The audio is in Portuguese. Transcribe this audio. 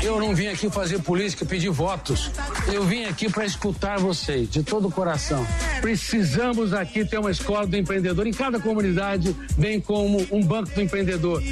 Eu não vim aqui fazer política, pedir votos. Eu vim aqui para escutar vocês, de todo o coração. Precisamos aqui ter uma escola do empreendedor em cada comunidade, bem como um banco do empreendedor.